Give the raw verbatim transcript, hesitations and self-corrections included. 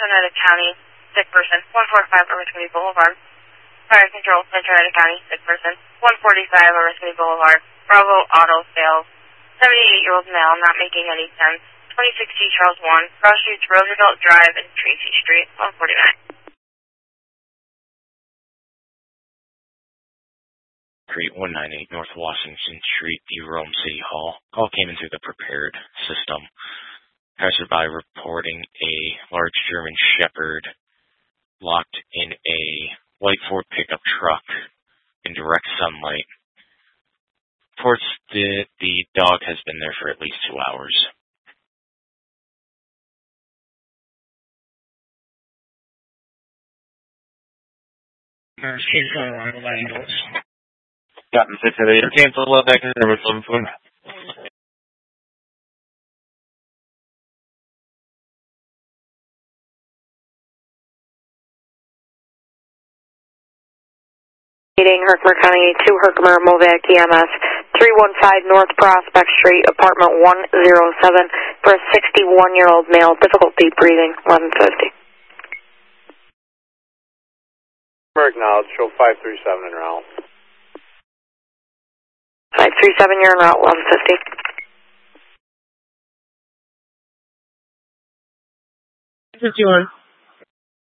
Oneida County, sick person, one forty-five Oriskany Boulevard. Fire Control, Oneida County, sick person, one forty-five Oriskany Boulevard. Bravo Auto Sales, seventy-eight-year-old male, not making any sense. twenty-six G Charles one, cross streets Roosevelt Drive and Tracy Street, one forty-nine. Street, one ninety-eight North Washington Street, Jerome City Hall. Call came into the prepared system. Passerby reporting a large German Shepherd locked in a white Ford pickup truck in direct sunlight. Reports that the dog has been there for at least two hours. Gotten fit today. Cancel love back in there with some food. Herkimer County, two Herkimer, Movac E M S, three one five North Prospect Street, apartment one oh seven, for a sixty-one-year-old male, difficulty breathing, eleven fifty. Acknowledge, show five three seven en route. five three seven, you're en route, eleven fifty. fifty-one.